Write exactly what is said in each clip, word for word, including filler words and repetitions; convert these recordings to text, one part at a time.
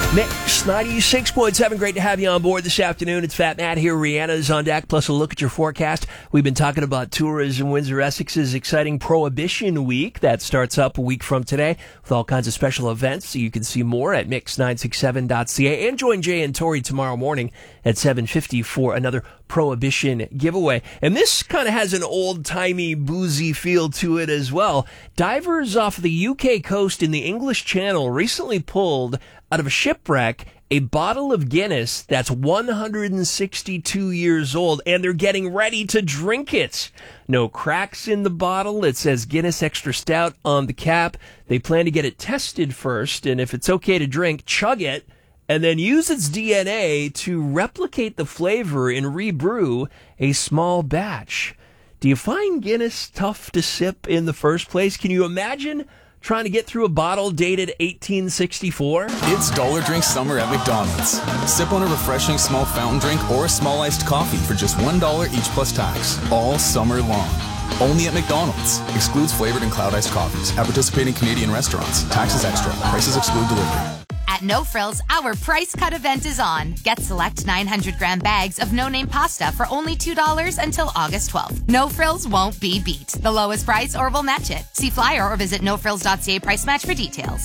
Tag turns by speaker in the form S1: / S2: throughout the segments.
S1: Mix ninety-six point seven. Great to have you on board this afternoon. It's Fat Matt here. Rihanna's on deck, plus a look at your forecast. We've been talking about tourism. Windsor Essex's exciting Prohibition Week. That starts up a week from today with all kinds of special events. So you can see more at mix nine six seven dot c a. And join Jay and Tori tomorrow morning at seven fifty for another Prohibition giveaway. And this kind of has an old-timey, boozy feel to it as well. Divers off the U K coast in the English Channel recently pulled out of a shipwreck a bottle of Guinness that's one hundred sixty-two years old, and they're getting ready to drink it. No cracks in the bottle. It says Guinness Extra Stout on the cap. They plan to get it tested first, and if it's okay to drink, chug it, and then use its D N A to replicate the flavor and rebrew a small batch. Do you find Guinness tough to sip in the first place? Can you imagine trying to get through a bottle dated eighteen sixty-four?
S2: It's Dollar Drink Summer at McDonald's. Sip on a refreshing small fountain drink or a small iced coffee for just one dollar each plus tax, all summer long. Only at McDonald's. Excludes flavored and cloud iced coffees at participating Canadian restaurants. Taxes extra. Prices exclude delivery.
S3: At No Frills, our price cut event is on. Get select nine hundred gram bags of no-name pasta for only two dollars until August twelfth. No Frills won't be beat. The lowest price or we'll match it. See flyer or visit no frills dot c a price match for details.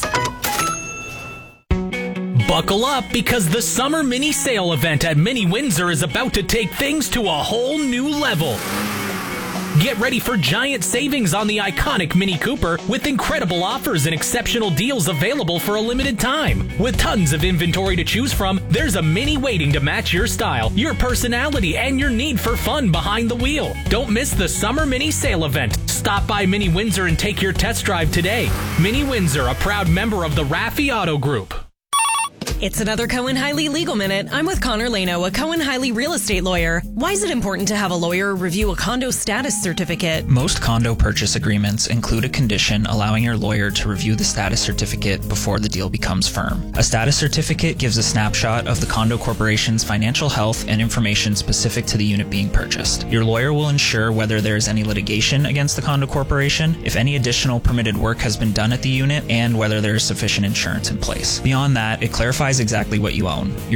S4: Buckle up, because the summer mini sale event at Mini Windsor is about to take things to a whole new level. Get ready for giant savings on the iconic Mini Cooper with incredible offers and exceptional deals available for a limited time. With tons of inventory to choose from, there's a Mini waiting to match your style, your personality, and your need for fun behind the wheel. Don't miss the summer mini sale event. Stop by Mini Windsor and take your test drive today. Mini Windsor, a proud member of the Raffi Auto Group.
S5: It's another Cohen-Hiley Legal Minute. I'm with Connor Lano, a Cohen-Hiley real estate lawyer. Why is it important to have a lawyer review a condo status certificate?
S6: Most condo purchase agreements include a condition allowing your lawyer to review the status certificate before the deal becomes firm. A status certificate gives a snapshot of the condo corporation's financial health and information specific to the unit being purchased. Your lawyer will ensure whether there is any litigation against the condo corporation, if any additional permitted work has been done at the unit, and whether there is sufficient insurance in place. Beyond that, it clarifies exactly what you own.